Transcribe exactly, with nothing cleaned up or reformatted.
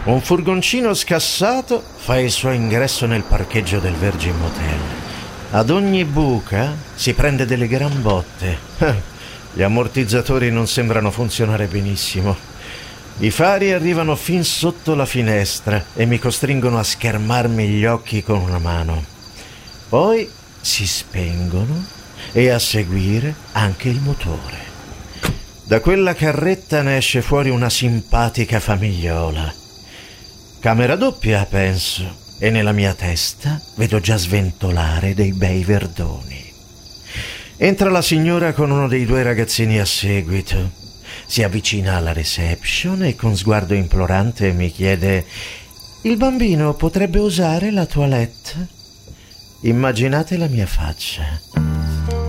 Un furgoncino scassato fa il suo ingresso nel parcheggio del Virgin Motel. Ad ogni buca si prende delle gran botte. Gli ammortizzatori non sembrano funzionare benissimo. I fari arrivano fin sotto la finestra e mi costringono a schermarmi gli occhi con una mano. Poi si spengono e a seguire anche il motore. Da quella carretta ne esce fuori una simpatica famigliola. Camera doppia, penso, e nella mia testa vedo già sventolare dei bei verdoni. Entra la signora con uno dei due ragazzini a seguito. Si avvicina alla reception e con sguardo implorante mi chiede: «Il bambino potrebbe usare la toilette?» Immaginate la mia faccia.